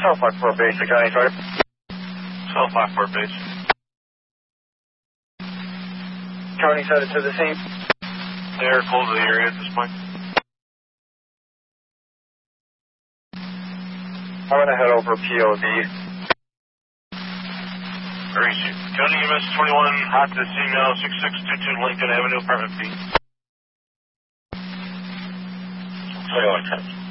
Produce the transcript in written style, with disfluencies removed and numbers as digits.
South 54 base, the county target. South 54 base. County's headed to the scene. They're close to the area at this point. I'm going to head over POD. Very soon. County EMS 21, hot to scene now, 6622 Lincoln Avenue, apartment B. 21,